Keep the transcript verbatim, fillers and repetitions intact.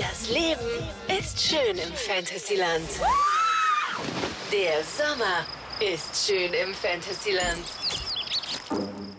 Das Leben ist schön im Fantasyland. Der Sommer ist schön im Fantasyland.